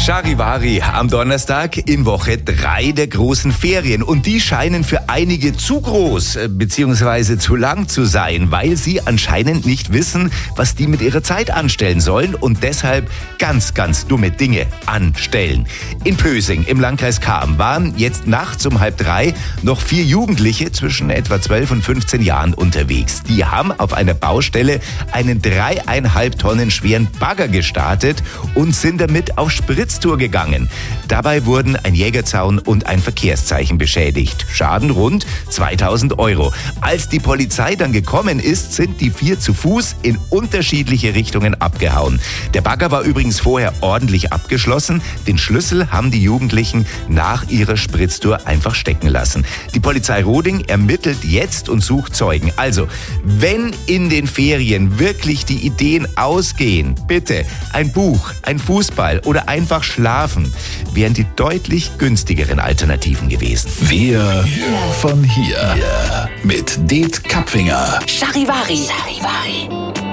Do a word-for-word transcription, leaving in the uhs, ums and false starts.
Charivari am Donnerstag in Woche drei der großen Ferien. Und die scheinen für einige zu groß bzw. zu lang zu sein, weil sie anscheinend nicht wissen, was die mit ihrer Zeit anstellen sollen und deshalb ganz, ganz dumme Dinge anstellen. In Pösing im Landkreis Cham waren jetzt nachts um halb drei noch vier Jugendliche zwischen etwa zwölf und fünfzehn Jahren unterwegs. Die haben auf einer Baustelle einen dreieinhalb Tonnen schweren Bagger gestartet und sind damit auf Spritztour gegangen. Dabei wurden ein Jägerzaun und ein Verkehrszeichen beschädigt. Schaden rund zweitausend Euro. Als die Polizei dann gekommen ist, sind die vier zu Fuß in unterschiedliche Richtungen abgehauen. Der Bagger war übrigens vorher ordentlich abgeschlossen. Den Schlüssel haben die Jugendlichen nach ihrer Spritztour einfach stecken lassen. Die Polizei Roding ermittelt jetzt und sucht Zeugen. Also, wenn in den Ferien wirklich die Ideen ausgehen, bitte ein Buch, ein Fußball oder einfach schlafen, wären die deutlich günstigeren Alternativen gewesen. Wir von hier. Mit Det Kapfinger. Charivari. Charivari.